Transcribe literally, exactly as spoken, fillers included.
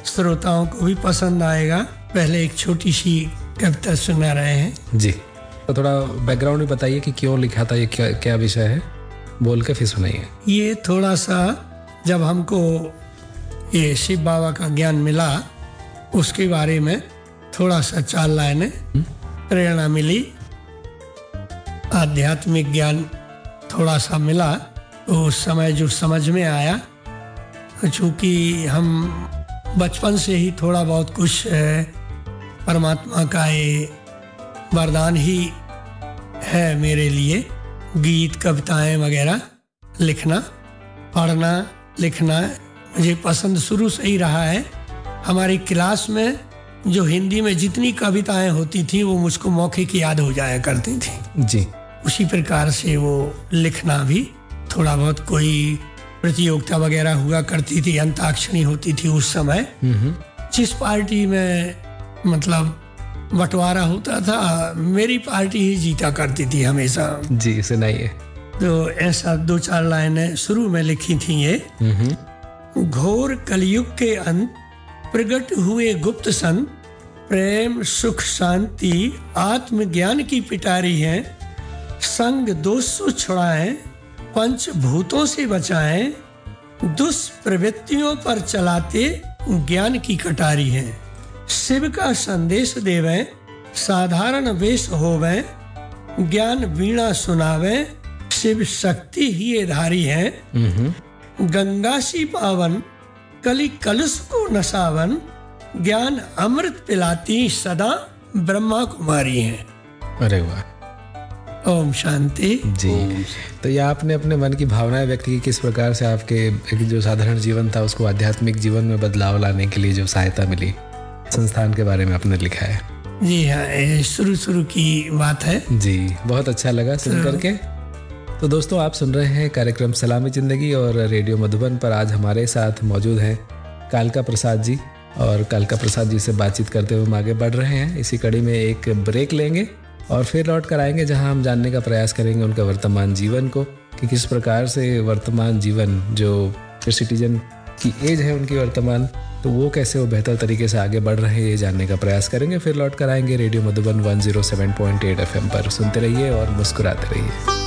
श्रोताओं को भी पसंद आएगा। पहले एक छोटी सी कविता सुना रहे हैं जी। तो थोड़ा बैकग्राउंड भी बताइए कि क्यों लिखा था, ये क्या क्या विषय है, बोल के फिर सुनाइए। ये थोड़ा सा जब हमको ये शिव बाबा का ज्ञान मिला उसके बारे में थोड़ा सा चार लाइनें प्रेरणा मिली, आध्यात्मिक ज्ञान थोड़ा सा मिला तो उस समय जो समझ में आया, चूँकि हम बचपन से ही थोड़ा बहुत कुछ परमात्मा का ये वरदान ही है मेरे लिए, गीत कविताएं वगैरह लिखना, पढ़ना लिखना मुझे पसंद शुरू से ही रहा है। हमारी क्लास में जो हिंदी में जितनी कविताएं होती थी वो मुझको मौके की याद हो जाया करती थी जी। उसी प्रकार से वो लिखना भी थोड़ा बहुत, कोई प्रतियोगिता वगैरह हुआ करती थी, अंताक्षरी होती थी उस समय, जिस पार्टी में मतलब बंटवारा होता था मेरी पार्टी ही जीता करती थी हमेशा। जी सुनाइए। तो ऐसा दो चार लाइनें शुरू में लिखी थी ये। घोर कलयुग के अंत प्रकट हुए गुप्त संत, प्रेम सुख शांति आत्मज्ञान की पिटारी है, संग दोष से छुड़ाएं पंचभूतों से बचाएं, दुष्प्रवृत्तियों पर चलाते ज्ञान की कटारी है, शिव का संदेश देवें साधारण वेश होवें, ज्ञान वीणा सुनावें शिव शक्ति ही ये धारी है, गंगा सी पावन कली कलश को नसावन, ज्ञान अमृत पिलाती सदा ब्रह्मा कुमारी हैं। अरे वाह, ओम शांति जी। तो ये आपने अपने मन की भावनाएं व्यक्त की, किस प्रकार से आपके एक जो साधारण जीवन था उसको आध्यात्मिक जीवन में बदलाव लाने के लिए जो सहायता मिली, संस्थान के बारे में आपने लिखा है। जी हाँ, ये शुरू शुरू की बात है जी, बहुत अच्छा लगा सुन करके। तो दोस्तों आप सुन रहे हैं कार्यक्रम सलामी ज़िंदगी और रेडियो मधुबन पर आज हमारे साथ मौजूद हैं कालका प्रसाद जी, और कालका प्रसाद जी से बातचीत करते हुए हम आगे बढ़ रहे हैं। इसी कड़ी में एक ब्रेक लेंगे और फिर लौट कर आएंगे जहां हम जानने का प्रयास करेंगे उनका वर्तमान जीवन को, कि किस प्रकार से वर्तमान जीवन जो सिटीजन की एज है उनकी वर्तमान, तो वो कैसे वो बेहतर तरीके से आगे बढ़ रहे हैं ये जानने का प्रयास करेंगे। फिर लौट कर आएंगे radio Madhuban one zero seven point eight F M पर। सुनते रहिए और मुस्कुराते रहिए।